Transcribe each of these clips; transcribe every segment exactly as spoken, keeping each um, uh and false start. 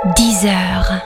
dix heures.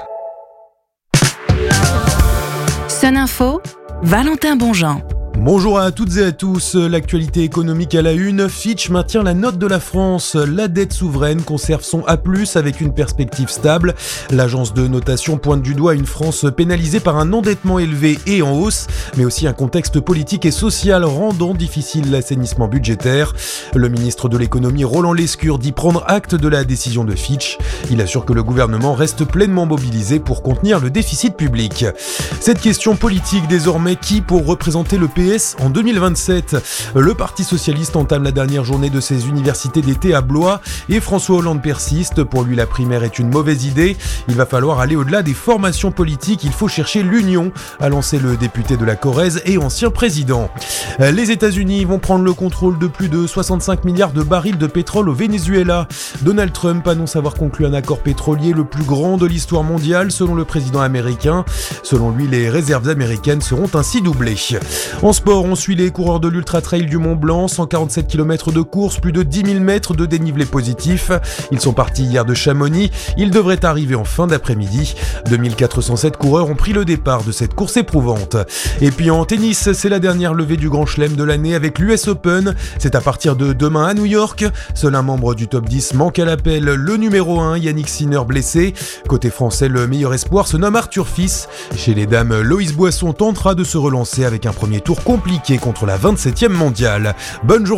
Sun Info, Valentin Bonjean. Bonjour à toutes et à tous, l'actualité économique à la une, Fitch maintient la note de la France, la dette souveraine conserve son A plus, avec une perspective stable. L'agence de notation pointe du doigt une France pénalisée par un endettement élevé et en hausse, mais aussi un contexte politique et social rendant difficile l'assainissement budgétaire. Le ministre de l'économie Roland Lescure dit prendre acte de la décision de Fitch. Il assure que le gouvernement reste pleinement mobilisé pour contenir le déficit public. Cette question politique désormais, qui pour représenter le P S en deux mille vingt-sept. Le Parti socialiste entame la dernière journée de ses universités d'été à Blois et François Hollande persiste. Pour lui, la primaire est une mauvaise idée. Il va falloir aller au-delà des formations politiques. Il faut chercher l'union, a lancé le député de la Corrèze et ancien président. Les États-Unis vont prendre le contrôle de plus de soixante-cinq milliards de barils de pétrole au Venezuela. Donald Trump annonce avoir conclu un accord pétrolier le plus grand de l'histoire mondiale, selon le président américain. Selon lui, les réserves américaines seront ainsi doublées. En sport, on suit les coureurs de l'Ultra Trail du Mont Blanc, cent quarante-sept kilomètres de course, plus de dix mille mètres de dénivelé positif. Ils sont partis hier de Chamonix, ils devraient arriver en fin d'après-midi. deux mille quatre cent sept coureurs ont pris le départ de cette course éprouvante. Et puis en tennis, c'est la dernière levée du Grand Chelem de l'année avec l'U S Open. C'est à partir de demain à New York. Seul un membre du top dix manque à l'appel, le numéro un, Yannick Sinner blessé. Côté français, le meilleur espoir se nomme Arthur Fils. Chez les dames, Loïs Boisson tentera de se relancer avec un premier tour compliqué contre la vingt-septième mondiale. Bonne journée.